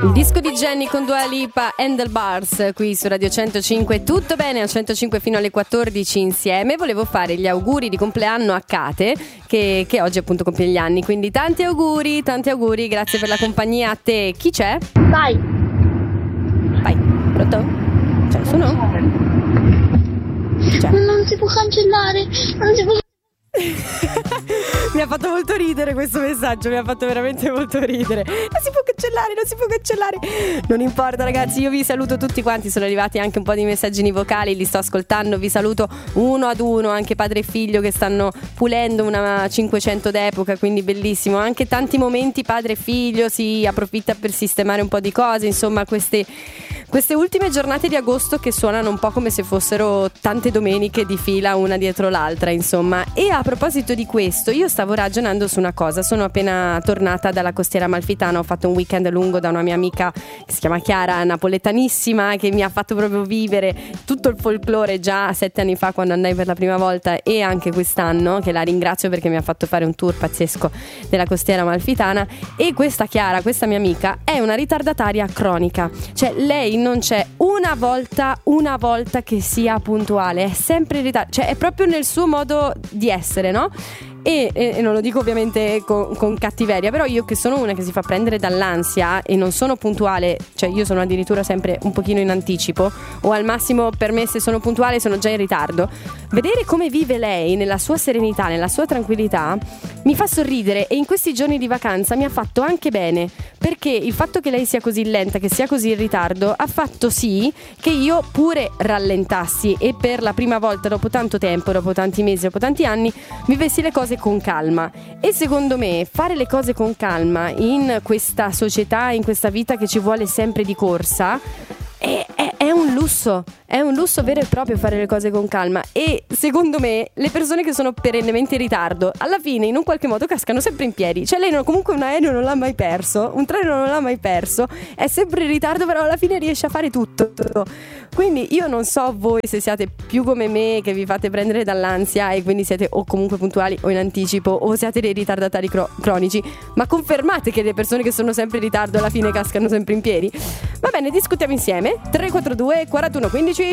Il disco di Jenny con Dua Lipa, Handlebars, qui su Radio 105. Tutto bene a 105 fino alle 14 insieme. Volevo fare gli auguri di compleanno a Kate che oggi appunto compie gli anni. Quindi tanti auguri, grazie per la compagnia a te. Chi c'è? Vai. Pronto? C'è nessuno? Chi c'è? Non si può cancellare. Mi ha fatto molto ridere questo messaggio, mi ha fatto veramente molto ridere. Non si può cancellare. Non importa ragazzi, io vi saluto tutti quanti. Sono arrivati anche un po' di messaggini vocali, li sto ascoltando. Vi saluto uno ad uno, anche padre e figlio che stanno pulendo una 500 d'epoca, quindi bellissimo. Anche tanti momenti padre e figlio, si approfitta per sistemare un po' di cose. Insomma, queste ultime giornate di agosto che suonano un po' come se fossero tante domeniche di fila una dietro l'altra, insomma. E a proposito di questo, io stavo ragionando su una cosa. Sono appena tornata dalla costiera amalfitana, ho fatto un weekend lungo da una mia amica che si chiama Chiara, napoletanissima, che mi ha fatto proprio vivere tutto il folklore già 7 anni fa quando andai per la prima volta, e anche quest'anno, che la ringrazio perché mi ha fatto fare un tour pazzesco della costiera amalfitana. E questa Chiara, questa mia amica, è una ritardataria cronica, cioè lei non c'è una volta che sia puntuale, è sempre in ritardo, cioè è proprio nel suo modo di essere, no? E non lo dico ovviamente con cattiveria, però io che sono una che si fa prendere dall'ansia e non sono puntuale, cioè io sono addirittura sempre un pochino in anticipo, o al massimo per me se sono puntuale sono già in ritardo. Vedere come vive lei nella sua serenità, nella sua tranquillità, mi fa sorridere, e in questi giorni di vacanza mi ha fatto anche bene, perché il fatto che lei sia così lenta, che sia così in ritardo, ha fatto sì che io pure rallentassi, e per la prima volta dopo tanto tempo, dopo tanti mesi, dopo tanti anni, vivessi le cose con calma. E secondo me fare le cose con calma in questa società, in questa vita che ci vuole sempre di corsa, è un lusso. È un lusso vero e proprio fare le cose con calma. E secondo me le persone che sono perennemente in ritardo alla fine in un qualche modo cascano sempre in piedi. Cioè lei comunque un aereo non l'ha mai perso, un treno non l'ha mai perso, è sempre in ritardo, però alla fine riesce a fare tutto. Quindi io non so voi se siate più come me, che vi fate prendere dall'ansia e quindi siete o comunque puntuali o in anticipo, o siate dei ritardatari cronici, ma confermate che le persone che sono sempre in ritardo alla fine cascano sempre in piedi? Va bene, discutiamo insieme. 342 41 15.